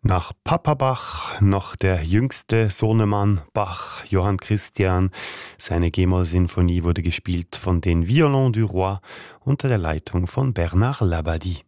Nach Papa Bach noch der jüngste Sohnemann Bach, Johann Christian. Seine G-Moll-Sinfonie wurde gespielt von den Violons du Roi unter der Leitung von Bernard Labadie.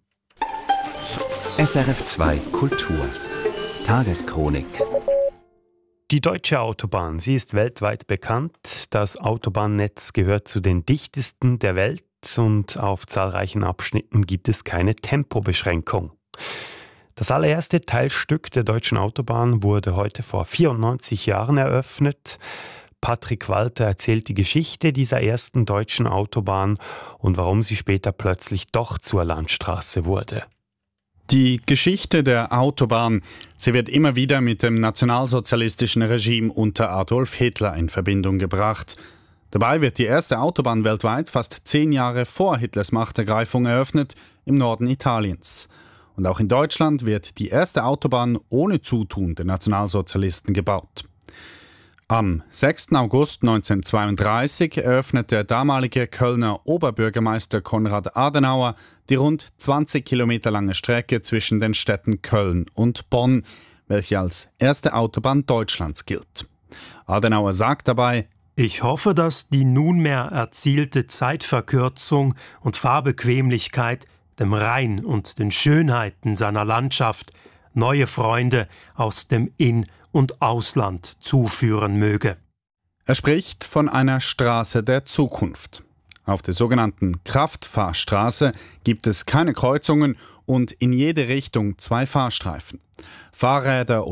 SRF 2 Kultur Tageschronik. Die deutsche Autobahn, sie ist weltweit bekannt. Das Autobahnnetz gehört zu den dichtesten der Welt und auf zahlreichen Abschnitten gibt es keine Tempobeschränkung. Das allererste Teilstück der deutschen Autobahn wurde heute vor 94 Jahren eröffnet. Patrick Walter erzählt die Geschichte dieser ersten deutschen Autobahn und warum sie später plötzlich doch zur Landstraße wurde. Die Geschichte der Autobahn, sie wird immer wieder mit dem nationalsozialistischen Regime unter Adolf Hitler in Verbindung gebracht. Dabei wird die erste Autobahn weltweit fast 10 Jahre vor Hitlers Machtergreifung eröffnet, im Norden Italiens. Und auch in Deutschland wird die erste Autobahn ohne Zutun der Nationalsozialisten gebaut. Am 6. August 1932 eröffnet der damalige Kölner Oberbürgermeister Konrad Adenauer die rund 20 Kilometer lange Strecke zwischen den Städten Köln und Bonn, welche als erste Autobahn Deutschlands gilt. Adenauer sagt dabei: Ich hoffe, dass die nunmehr erzielte Zeitverkürzung und Fahrbequemlichkeit dem Rhein und den Schönheiten seiner Landschaft neue Freunde aus dem In- und Ausland zuführen möge. Er spricht von einer Straße der Zukunft. Auf der sogenannten Kraftfahrstraße gibt es keine Kreuzungen und in jede Richtung 2 Fahrstreifen. Fahrräder